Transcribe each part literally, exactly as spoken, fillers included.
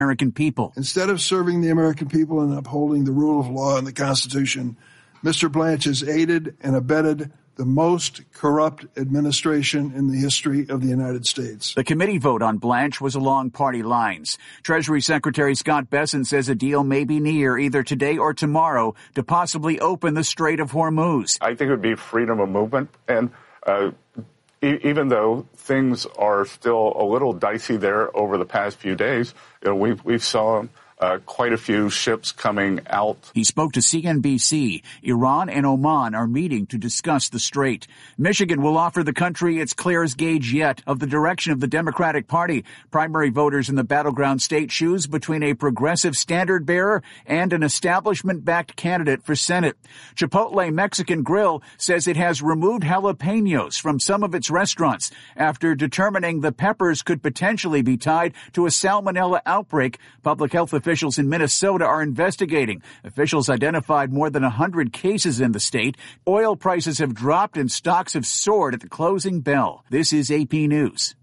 American people. Instead of serving the American people and upholding the rule of law and the Constitution, Mister Blanche has aided and abetted the most corrupt administration in the history of the United States. The committee vote on Blanche was along party lines. Treasury Secretary Scott Bessent says a deal may be near either today or tomorrow to possibly open the Strait of Hormuz. I think it would be freedom of movement. And uh, e- even though things are still a little dicey there over the past few days, you know, we've, we've saw Uh, quite a few ships coming out. He spoke to C N B C. Iran and Oman are meeting to discuss the strait. Michigan will offer the country its clearest gauge yet of the direction of the Democratic Party. Primary voters in the battleground state choose between a progressive standard bearer and an establishment-backed candidate for Senate. Chipotle Mexican Grill says it has removed jalapenos from some of its restaurants after determining the peppers could potentially be tied to a salmonella outbreak. Public health officials Officials in Minnesota are investigating. Officials identified more than one hundred cases in the state. Oil prices have dropped and stocks have soared at the closing bell. This is A P News.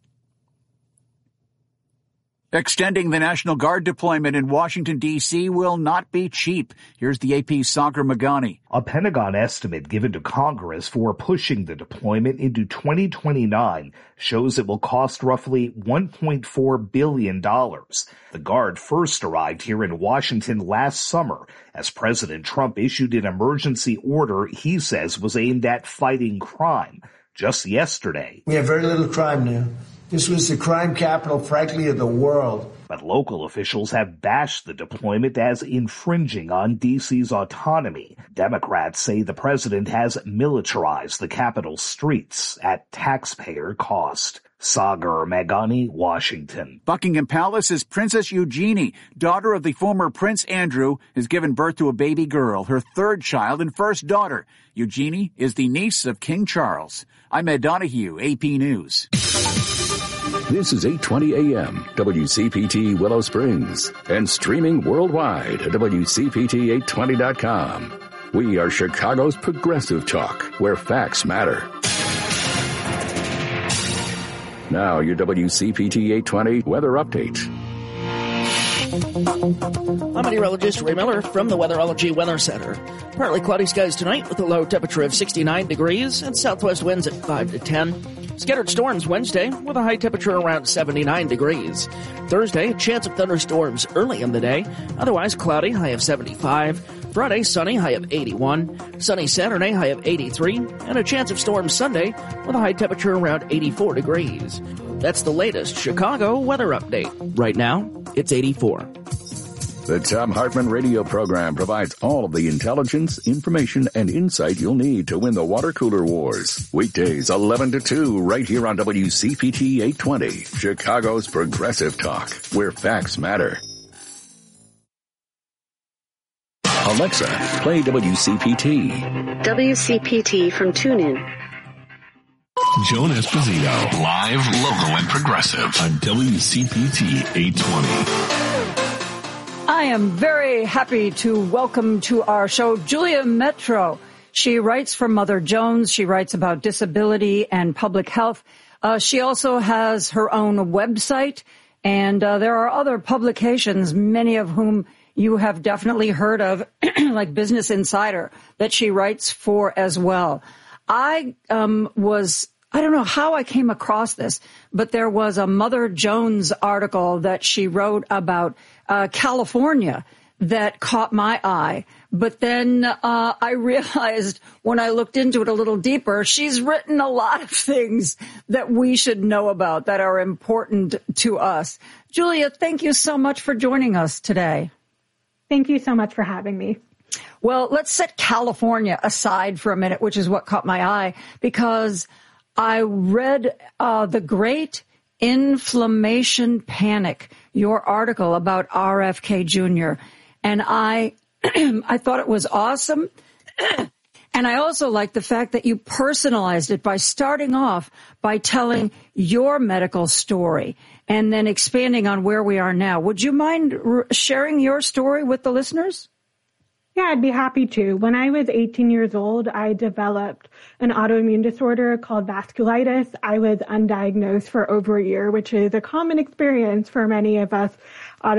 Extending the National Guard deployment in Washington, D C will not be cheap. Here's the A P's Sagar Magani. A Pentagon estimate given to Congress for pushing the deployment into twenty twenty-nine shows it will cost roughly one point four billion dollars. The Guard first arrived here in Washington last summer as President Trump issued an emergency order he says was aimed at fighting crime. Just yesterday, we have very little crime now. This was the crime capital, frankly, of the world. But local officials have bashed the deployment as infringing on D C's autonomy. Democrats say the president has militarized the capital's streets at taxpayer cost. Sagar Magani, Washington. Buckingham Palace's Princess Eugenie, daughter of the former Prince Andrew, has given birth to a baby girl, her third child and first daughter. Eugenie is the niece of King Charles. I'm Ed Donahue, A P News. This is eight twenty A M, W C P T Willow Springs, and streaming worldwide at W C P T eight twenty dot com. We are Chicago's progressive talk, where facts matter. Now, your W C P T eight twenty weather update. I'm meteorologist Ray Miller from the Weatherology Weather Center. Partly cloudy skies tonight with a low temperature of sixty-nine degrees and southwest winds at five to ten. Scattered storms Wednesday with a high temperature around seventy-nine degrees. Thursday, a chance of thunderstorms early in the day. Otherwise cloudy, high of seventy-five. Friday, sunny, high of eighty-one. Sunny Saturday, high of eighty-three. And a chance of storms Sunday with a high temperature around eighty-four degrees. That's the latest Chicago weather update. Right now, it's eighty-four. The Thom Hartmann radio program provides all of the intelligence, information, and insight you'll need to win the water cooler wars. Weekdays eleven to two right here on W C P T eight twenty, Chicago's progressive talk, where facts matter. Alexa, play W C P T. W C P T from TuneIn. Joan Esposito, live, local, and progressive on W C P T eight twenty. I am very happy to welcome to our show Julia Metro. She writes for Mother Jones. She writes about disability and public health. Uh, she also has her own website, and uh, there are other publications, many of whom you have definitely heard of, like Business Insider, that she writes for as well. I um, was... I don't know how I came across this, but there was a Mother Jones article that she wrote about uh, California that caught my eye. But then uh, I realized when I looked into it a little deeper, she's written a lot of things that we should know about that are important to us. Julia, thank you so much for joining us today. Thank you so much for having me. Well, let's set California aside for a minute, which is what caught my eye, because I read uh, The Great Inflammation Panic, your article about R F K Junior, and I I thought it was awesome. And I also like the fact that you personalized it by starting off by telling your medical story and then expanding on where we are now. Would you mind r- sharing your story with the listeners? Yeah, I'd be happy to. When I was eighteen years old, I developed an autoimmune disorder called vasculitis. I was undiagnosed for over a year, which is a common experience for many of us